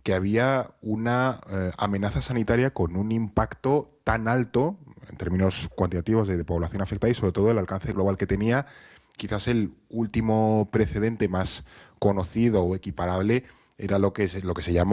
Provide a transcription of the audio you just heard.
que había una amenaza sanitaria con un impacto tan alto, en términos cuantitativos de población afectada y sobre todo el alcance global que tenía. Quizás el último precedente más conocido o equiparable era lo que se llamó